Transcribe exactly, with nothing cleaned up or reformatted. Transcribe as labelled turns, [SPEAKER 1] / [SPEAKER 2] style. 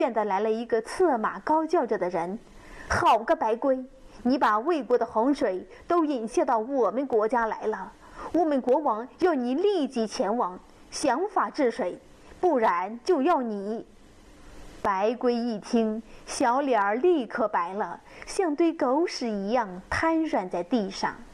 [SPEAKER 1] 见的来了一个策马高叫着的人。好个白圭，你把魏国的洪水都引泄到我们国家来了，我们国王要你立即前往，想法治水，不然就要你。白圭一听，小脸儿立刻白了，像堆狗屎一样瘫软在地上。